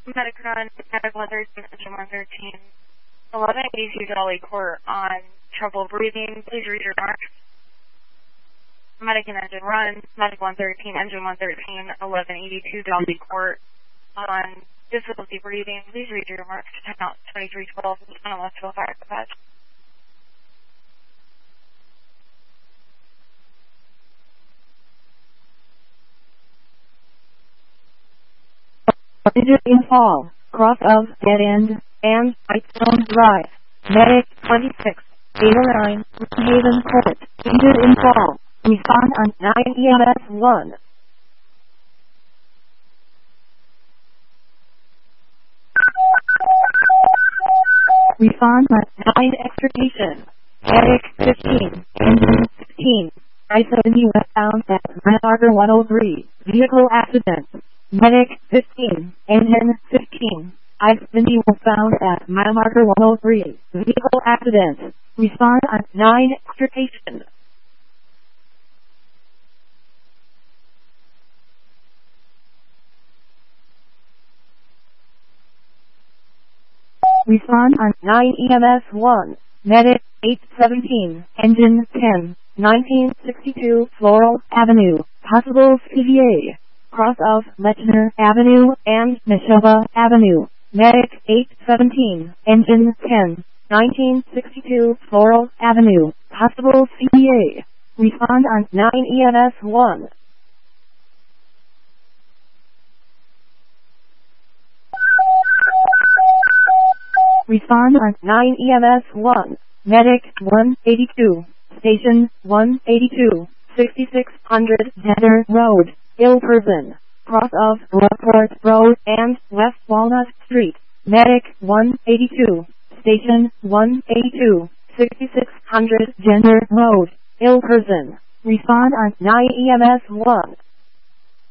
Medicron, Medic 113, Engine 113, 1182 Dolly Court on trouble breathing. Please read your marks. Medic and Engine Run, Medic 113, Engine 113, 1182 Dolly Court on difficulty breathing. Please read your marks. Time out 2312, Analyst to a fire patch. Injured in fall, cross of dead end, and Whitestone Drive. Medic 26, 809, Haven Court. Injured in fall. Respond on 9 EMS 1. Respond on 9 extrication. Medic 15, Engine 16. I-70 westbound at Mile 103. Vehicle accident. Medic 15, Engine 15. I-70 westbound at Mile 103. Vehicle accident. Respond on 9 extrication. Respond on 9 EMS 1. Medic 817, Engine 10, 1962 Floral Avenue. Possible CVA. Cross of Lechner Avenue and Neshoba Avenue. Medic 817, Engine 10, 1962 Floral Avenue. Possible CVA. Respond on 9 EMS 1. Respond on 9 EMS 1. Medic 182. Station 182. 6600 Denner Road. Ill person. Cross of Laporte Road and West Walnut Street. Medic 182. Station 182. 6600 Denner Road. Ill person. Respond on 9 EMS 1.